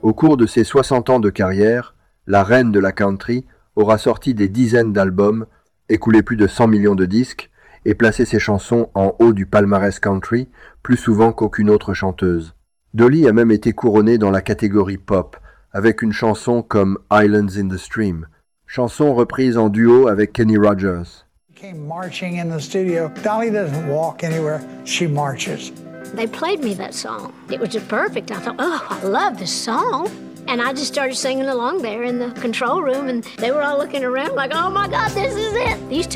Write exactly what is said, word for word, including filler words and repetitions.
Au cours de ses soixante ans de carrière, la reine de la country aura sorti des dizaines d'albums, écoulé plus de cent millions de disques et placé ses chansons en haut du palmarès country plus souvent qu'aucune autre chanteuse. Dolly a même été couronnée dans la catégorie pop avec une chanson comme Islands in the Stream, chanson reprise en duo avec Kenny Rogers. Came marching in the studio. Dolly doesn't walk anywhere, she marches. They played me that song. It was just perfect. I thought, oh, I love this song. And I just started singing along there in the control room, and they were all looking around like, oh my God, this is it. These two